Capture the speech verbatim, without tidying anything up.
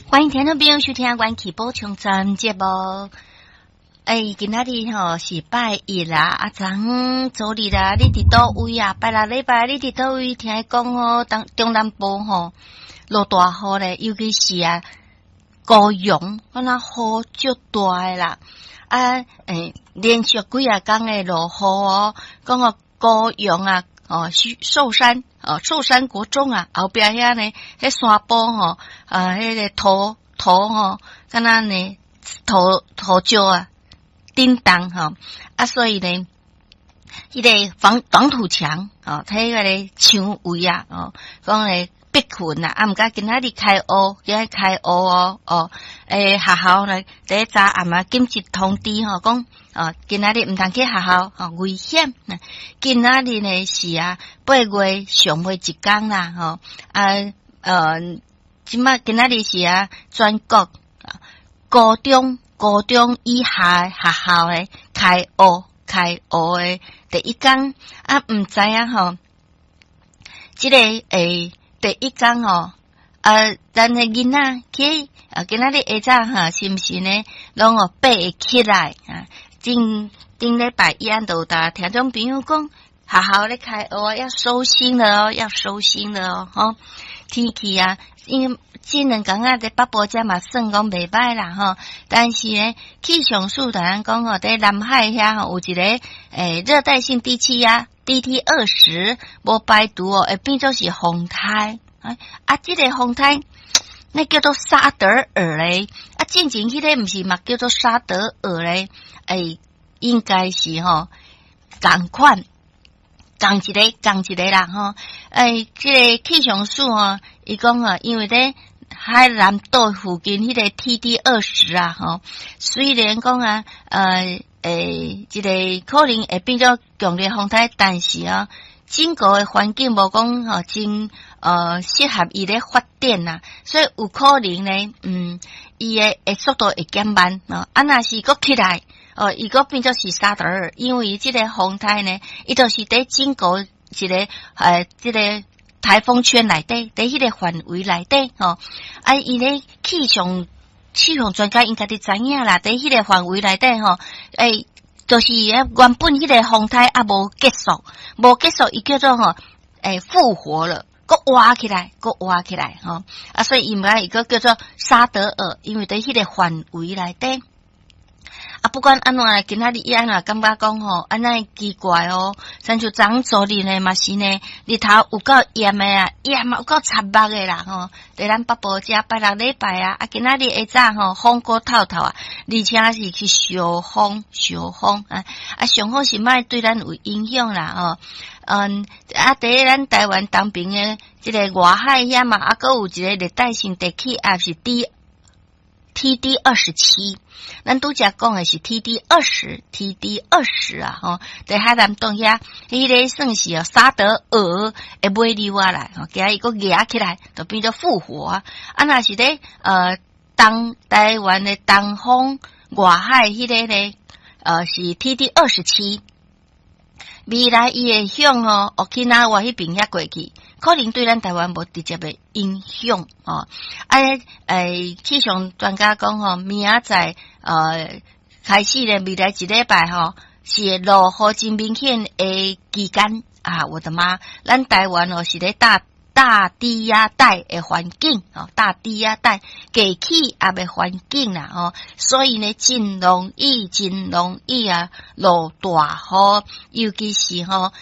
欢迎听众朋友收听阮去补充站节目。诶，今仔日吼是拜一啦，啊，昨昏昨日啦，你伫倒位啊？拜六礼拜你伫倒位？听讲吼，当中南部吼落大雨咧，尤其是啊高雄，敢若雨足大诶啦。啊，诶，连续几啊天诶落雨哦，讲个高雄啊，哦，寿山。哦，寿山国中啊，后壁遐呢，迄山坡吼，啊，迄个土土吼，敢若呢土土石啊，叮当吼，啊，所以呢，迄个防挡土墙哦，睇个咧墙围啊，哦，讲咧逼困啊，啊，毋过今仔日开学，今仔开学哦，哦，诶，学校呢，第一早暗啊，紧急通知吼，讲。哦，今仔日毋通去学校，吼、哦、危险。今仔日呢是啊，八月上尾一天啦，吼、哦、啊呃，即摆今仔日是啊，全國高中高中以下的學校誒開學開學誒第一天啊，毋知影吼，即、這個誒、欸、第一天吼，啊，咱誒囡仔去啊，今仔日下晝哈，是毋是呢？攏哦爬會起來啊？頂頂禮拜一安都大聽眾朋友講，學校咧開學要收心了哦，要收心了哦，吼、哦、天氣啊，因為這兩天啊，在北部遮嘛算講袂歹啦吼，但是呢，氣象署同咱講吼，在南海遐吼有一個誒熱帶性低氣壓 D T 二十，無排除哦，會變做是風颱啊，啊，這個風颱。那叫做沙德爾咧，啊，之前迄個毋是嘛叫做沙德爾咧，誒，應該是吼共款，共一個共一個啦吼，誒，即個氣象署吼，伊講啊，因為咧海南島附近迄個 T D 二十啊，吼，雖然講啊，呃，誒，即個可能會變做強烈風颱，但是啊。整個嘅環境無講吼真呃適合伊咧發展啦，所以有可能呢，嗯，伊嘅誒速度會減慢哦。啊，若是擱起來哦，伊擱變做是沙德爾，因為即個風颱呢，伊著是佇整個一個呃即個颱風圈內底，佇迄個範圍內底吼。啊，伊咧氣象氣象專家應該佇知影啦，佇迄個範圍內底吼，誒。就是原本迄個風颱啊無結束，無結束伊叫做吼誒復活了，擱活起來，擱活起來吼啊，所以伊毋該伊擱叫做沙德爾，因為佇迄個範圍內底。啊，不管安怎，今仔日伊安怎感覺講吼，安怎奇怪哦，像就昨昨日呢嘛是呢，日頭有夠炎誒啊，炎嘛有夠插目誒啦吼，佇咱北部遮拜六禮拜啊，啊今仔日下晝吼風過透透啊，而且是去小風小風啊，啊上好是莫對咱有影響啦吼，嗯啊，佇咱台灣東邊誒即個外海遐嘛，啊閣有一個熱帶性低氣壓是低。T D 二十七，咱拄則講的是 T D 二十 T D 二十啊，吼，在海南島遐，迄個算是哦沙德爾會尾流啊來，吼，今伊個壓起來，就變做復活啊。啊，若是咧呃東台灣的東方外海迄個咧，呃是 T D 二十七，未來伊會向哦沖縄迄邊遐過去。可能對咱台灣無直接的影響哦。啊，誒，氣象專家講吼，明仔載呃開始咧，未來一禮拜吼是落雨真明顯的期間啊！我的媽，咱台灣哦是咧大大低壓帶的環境哦，大低壓帶低氣壓的環境啦哦，所以呢，真容易真容易啊落大雨，尤其是吼。